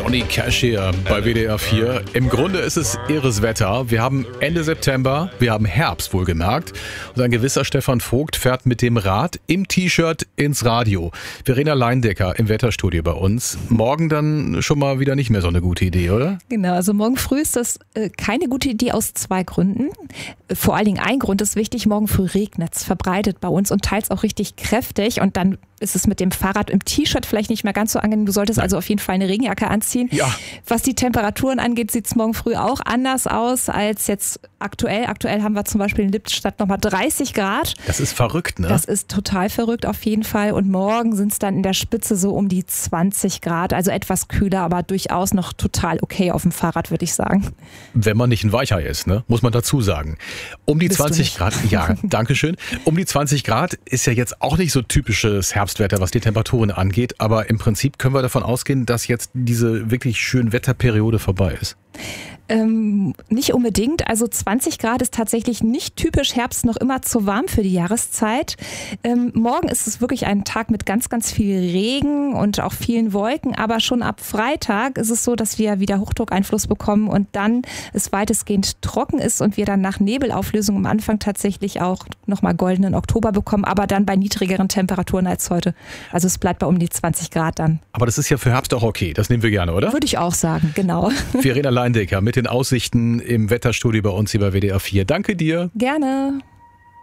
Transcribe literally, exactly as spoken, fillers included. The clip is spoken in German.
Johnny Cash hier bei W D R vier. Im Grunde ist es irres Wetter. Wir haben Ende September, wir haben Herbst wohlgemerkt. Und ein gewisser Stefan Vogt fährt mit dem Rad im T-Shirt ins Radio. Verena Leindecker im Wetterstudio bei uns. Morgen dann schon mal wieder nicht mehr so eine gute Idee, oder? Genau, also morgen früh ist das äh, keine gute Idee aus zwei Gründen. Vor allen Dingen ein Grund ist wichtig, morgen früh regnet es, verbreitet bei uns und teils auch richtig kräftig und dann ist es mit dem Fahrrad im T-Shirt vielleicht nicht mehr ganz so angenehm. Du solltest also auf jeden Fall eine Regenjacke anziehen. Ja. Was die Temperaturen angeht, sieht es morgen früh auch anders aus als jetzt aktuell. Aktuell haben wir zum Beispiel in Lippstadt nochmal dreißig Grad. Das ist verrückt, ne? Das ist total verrückt auf jeden Fall. Und morgen sind es dann in der Spitze so um die zwanzig Grad. Also etwas kühler, aber durchaus noch total okay auf dem Fahrrad, würde ich sagen. Wenn man nicht ein Weichei ist, ne? Muss man dazu sagen. Um die Bist zwanzig Grad, ja, danke schön. Um die zwanzig Grad ist ja jetzt auch nicht so typisches Herbstwetter, was die Temperaturen angeht. Aber im Prinzip können wir davon ausgehen, dass jetzt diese wirklich schöne Wetterperiode vorbei ist. Ähm, nicht unbedingt. Also zwanzig Grad ist tatsächlich nicht typisch Herbst, noch immer zu warm für die Jahreszeit. Ähm, morgen ist es wirklich ein Tag mit ganz, ganz viel Regen und auch vielen Wolken. Aber schon ab Freitag ist es so, dass wir wieder Hochdruckeinfluss bekommen und dann es weitestgehend trocken ist und wir dann nach Nebelauflösung am Anfang tatsächlich auch nochmal goldenen Oktober bekommen, aber dann bei niedrigeren Temperaturen als heute. Also es bleibt bei um die zwanzig Grad dann. Aber das ist ja für Herbst auch okay. Das nehmen wir gerne, oder? Würde ich auch sagen, genau. Verena Leindecker mit den Aussichten im Wetterstudio bei uns hier bei W D R vier. Danke dir. Gerne.